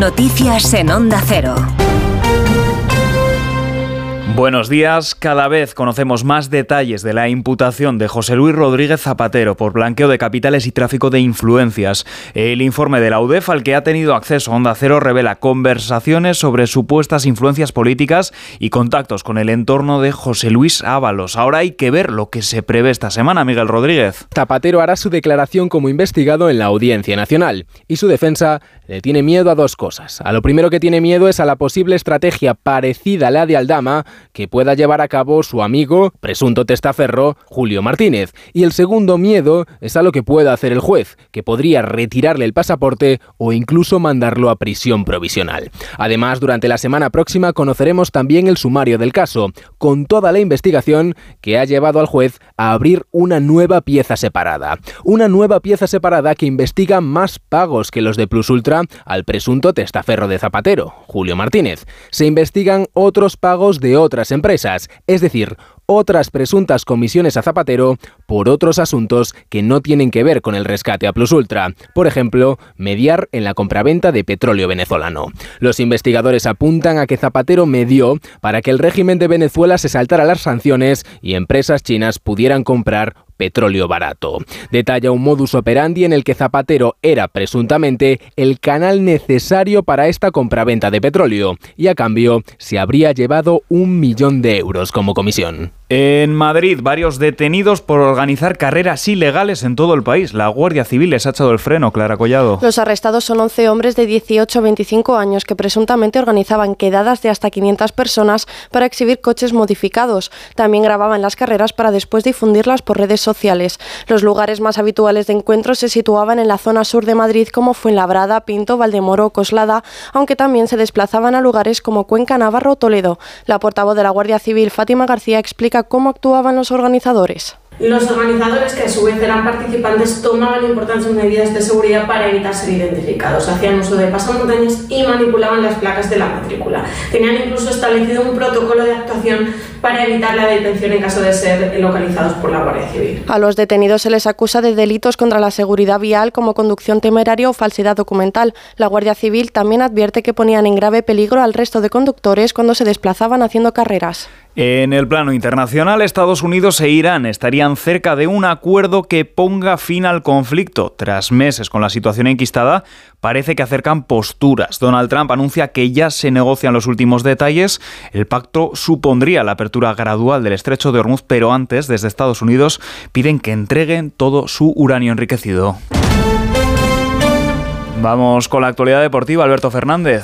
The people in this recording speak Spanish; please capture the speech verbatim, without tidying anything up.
Noticias en Onda Cero. Buenos días. Cada vez conocemos más detalles de la imputación de José Luis Rodríguez Zapatero por blanqueo de capitales y tráfico de influencias. El informe de la UDEF al que ha tenido acceso Onda Cero revela conversaciones sobre supuestas influencias políticas y contactos con el entorno de José Luis Ábalos. Ahora hay que ver lo que se prevé esta semana, Miguel Rodríguez. Zapatero hará su declaración como investigado en la Audiencia Nacional y su defensa le tiene miedo a dos cosas. A lo primero que tiene miedo es a la posible estrategia parecida a la de Aldama que pueda llevar a cabo su amigo, presunto testaferro, Julio Martínez. Y el segundo miedo es a lo que pueda hacer el juez, que podría retirarle el pasaporte o incluso mandarlo a prisión provisional. Además, durante la semana próxima conoceremos también el sumario del caso, con toda la investigación que ha llevado al juez a abrir una nueva pieza separada. Una nueva pieza separada que investiga más pagos que los de Plus Ultra al presunto testaferro de Zapatero, Julio Martínez. Se investigan otros pagos de otras empresas, es decir, otras presuntas comisiones a Zapatero por otros asuntos que no tienen que ver con el rescate a Plus Ultra. Por ejemplo, mediar en la compraventa de petróleo venezolano. Los investigadores apuntan a que Zapatero medió para que el régimen de Venezuela se saltara las sanciones y empresas chinas pudieran comprar petróleo barato. Detalla un modus operandi en el que Zapatero era presuntamente el canal necesario para esta compraventa de petróleo y a cambio se habría llevado un millón de euros como comisión. En Madrid, varios detenidos por organizar carreras ilegales en todo el país. La Guardia Civil les ha echado el freno, Clara Collado. Los arrestados son once hombres de dieciocho a veinticinco años que presuntamente organizaban quedadas de hasta quinientas personas para exhibir coches modificados. También grababan las carreras para después difundirlas por redes sociales. Los lugares más habituales de encuentro se situaban en la zona sur de Madrid como Fuenlabrada, Pinto, Valdemoro o Coslada, aunque también se desplazaban a lugares como Cuenca, Navarra o Toledo. La portavoz de la Guardia Civil, Fátima García, explica cómo actuaban los organizadores. Los organizadores, que a su vez eran participantes, tomaban importantes medidas de seguridad para evitar ser identificados. Hacían uso de pasamontañas y manipulaban las placas de la matrícula. Tenían incluso establecido un protocolo de actuación para evitar la detención en caso de ser localizados por la Guardia Civil. A los detenidos se les acusa de delitos contra la seguridad vial como conducción temeraria o falsedad documental. La Guardia Civil también advierte que ponían en grave peligro al resto de conductores cuando se desplazaban haciendo carreras. En el plano internacional, Estados Unidos e Irán estarían cerca de un acuerdo que ponga fin al conflicto. Tras meses con la situación enquistada, parece que acercan posturas. Donald Trump anuncia que ya se negocian los últimos detalles. El pacto supondría la apertura gradual del estrecho de Hormuz, pero antes, desde Estados Unidos, piden que entreguen todo su uranio enriquecido. Vamos con la actualidad deportiva, Alberto Fernández.